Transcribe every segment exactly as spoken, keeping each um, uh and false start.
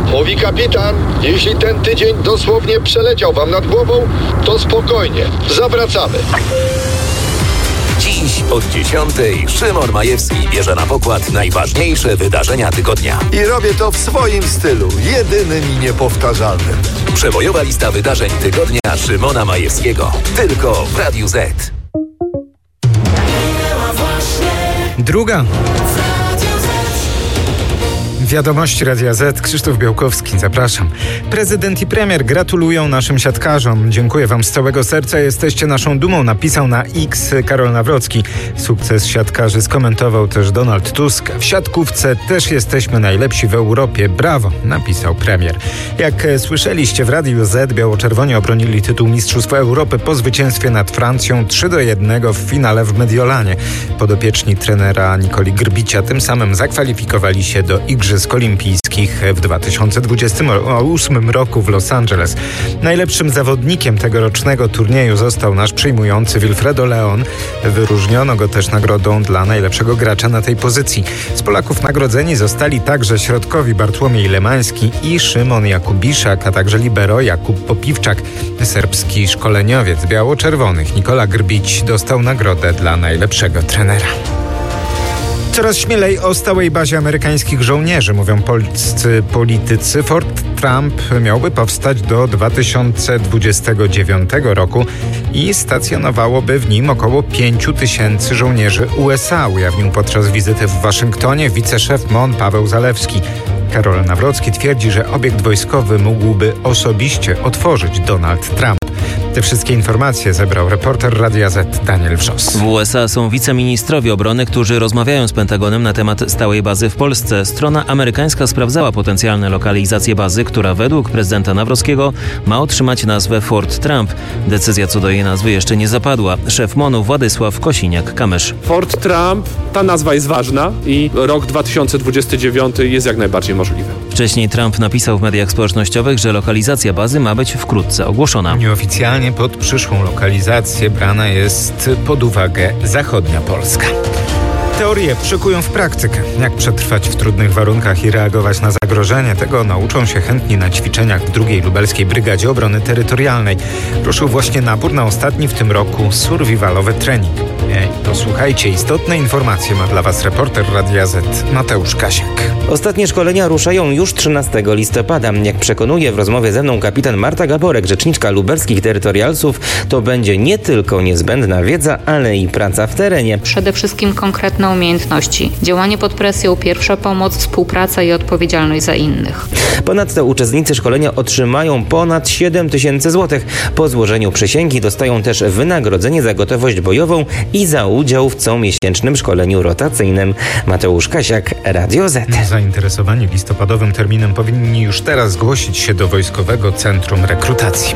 Mówi kapitan, jeśli ten tydzień dosłownie przeleciał wam nad głową, to spokojnie, zawracamy. Dziś od dziesiątej Szymon Majewski bierze na pokład najważniejsze wydarzenia tygodnia. I robię to w swoim stylu, jedynym i niepowtarzalnym. Przebojowa lista wydarzeń tygodnia Szymona Majewskiego. Tylko w Radiu Z. Druga. Wiadomości Radia Z. Krzysztof Białkowski, zapraszam. Prezydent i premier gratulują naszym siatkarzom. Dziękuję wam z całego serca, jesteście naszą dumą, napisał na X Karol Nawrocki. Sukces siatkarzy skomentował też Donald Tusk. W siatkówce też jesteśmy najlepsi w Europie. Brawo, napisał premier. Jak słyszeliście w Radiu Z, biało-czerwoni obronili tytuł Mistrzostwa Europy po zwycięstwie nad Francją trzy do jednego w finale w Mediolanie. Podopieczni trenera Nikoli Grbicia tym samym zakwalifikowali się do Igrzysk Olimpijskich w dwa tysiące dwudziestym ósmym roku w Los Angeles. Najlepszym zawodnikiem tegorocznego turnieju został nasz przyjmujący Wilfredo Leon. Wyróżniono go też nagrodą dla najlepszego gracza na tej pozycji. Z Polaków nagrodzeni zostali także środkowi Bartłomiej Lemański i Szymon Jakubiszak, a także libero Jakub Popiwczak. Serbski szkoleniowiec biało-czerwonych Nikola Grbić dostał nagrodę dla najlepszego trenera. Coraz śmielej o stałej bazie amerykańskich żołnierzy, mówią polscy politycy. Fort Trump miałby powstać do dwa tysiące dwudziestego dziewiątego roku i stacjonowałoby w nim około pięciu tysięcy żołnierzy U S A, ujawnił podczas wizyty w Waszyngtonie wiceszef M O N Paweł Zalewski. Karol Nawrocki twierdzi, że obiekt wojskowy mógłby osobiście otworzyć Donald Trump. Te wszystkie informacje zebrał reporter Radia Z Daniel Wrzos. W U S A są wiceministrowie obrony, którzy rozmawiają z Pentagonem na temat stałej bazy w Polsce. Strona amerykańska sprawdzała potencjalne lokalizacje bazy, która według prezydenta Nawrockiego ma otrzymać nazwę Fort Trump. Decyzja co do jej nazwy jeszcze nie zapadła. Szef M O N-u Władysław Kosiniak-Kamysz. Fort Trump, ta nazwa jest ważna i rok dwa tysiące dwudziesty dziewiąty jest jak najbardziej możliwy. Wcześniej Trump napisał w mediach społecznościowych, że lokalizacja bazy ma być wkrótce ogłoszona. Nieoficjalnie pod przyszłą lokalizację brana jest pod uwagę zachodnia Polska. Teorie szykują w praktykę. Jak przetrwać w trudnych warunkach i reagować na zagrożenie, tego nauczą się chętni na ćwiczeniach w drugiej Lubelskiej Brygadzie Obrony Terytorialnej. Ruszył właśnie nabór na ostatni w tym roku survivalowy trening. I to słuchajcie, istotne informacje ma dla Was reporter Radia Z Mateusz Kasiak. Ostatnie szkolenia ruszają już trzynastego listopada. Jak przekonuje w rozmowie ze mną kapitan Marta Gaborek, rzeczniczka lubelskich terytorialsów, to będzie nie tylko niezbędna wiedza, ale i praca w terenie. Przede wszystkim konkretne umiejętności. Działanie pod presją, pierwsza pomoc, współpraca i odpowiedzialność za innych. Ponadto uczestnicy szkolenia otrzymają ponad siedem tysięcy złotych. Po złożeniu przysięgi dostają też wynagrodzenie za gotowość bojową i za udział w comiesięcznym szkoleniu rotacyjnym. Mateusz Kasiak, Radio Z. Zainteresowani listopadowym terminem powinni już teraz zgłosić się do Wojskowego Centrum Rekrutacji.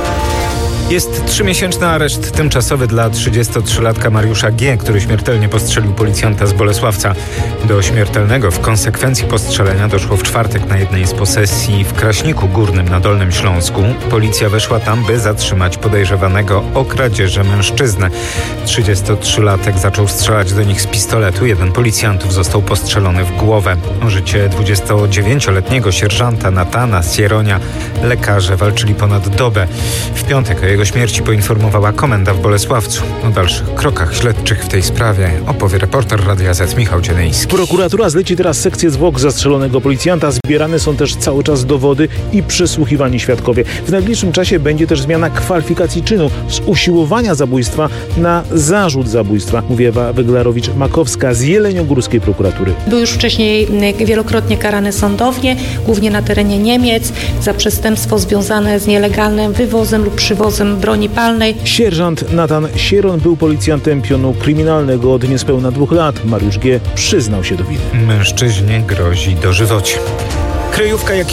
Jest trzymiesięczny areszt tymczasowy dla trzydziestotrzylatka Mariusza G., który śmiertelnie postrzelił policjanta z Bolesławca. Do śmiertelnego w konsekwencji postrzelenia doszło w czwartek na jednej z posesji w Kraśniku Górnym na Dolnym Śląsku. Policja weszła tam, by zatrzymać podejrzewanego o kradzieży mężczyznę. trzydziestotrzylatek zaczął strzelać do nich z pistoletu. Jeden policjantów został postrzelony w głowę. O życie dwudziestodziewięcioletniego sierżanta Natana Sieronia lekarze walczyli ponad dobę. W piątek o jego śmierci poinformowała komenda w Bolesławcu. O dalszych krokach śledczych w tej sprawie opowie reporter Radia Z Michał Dzienyński. Prokuratura zleci teraz sekcję zwłok zastrzelonego policjanta. Zbierane są też cały czas dowody i przesłuchiwani świadkowie. W najbliższym czasie będzie też zmiana kwalifikacji czynu z usiłowania zabójstwa na zarzut zabójstwa, mówi Ewa Weglarowicz-Makowska z jeleniogórskiej prokuratury. Był już wcześniej wielokrotnie karany sądownie, głównie na terenie Niemiec, za przestępstwo związane z nielegalnym wywozem lub przywozem broni palnej. Sierżant Natan Sieron był policjantem pionu kryminalnego od niespełna dwóch lat. Mariusz G. przyznał się do winy. Mężczyźnie grozi dożywocie. Kryjówka, jak